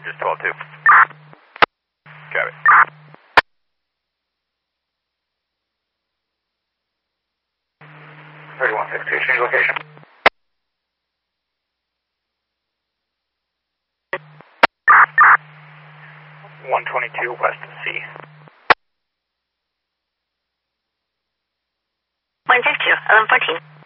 Just 12-2. Got it. 3162, change location. 122 west of C. 152, 1114.